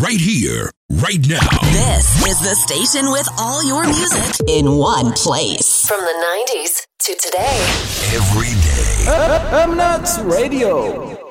right here, right now. This is the station with all your music in one place. From the 90s to today. Every day. M-Nuts Radio.